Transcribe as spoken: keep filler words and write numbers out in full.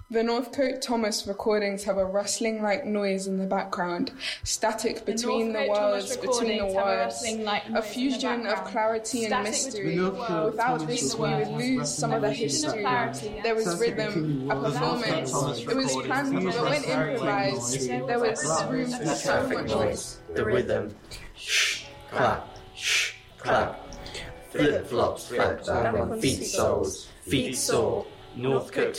The Northcote Thomas recordings have a rustling-like noise in the background, static between the, the words, between the words, a fusion of clarity and mystery. Without this, we would lose some of the history. There was rhythm, a performance. It was planned, but when improvised, there was room for so much noise. The rhythm, shh, clap, shh, clap. Flip flops, flap back on feet soles, feet sore. Northcote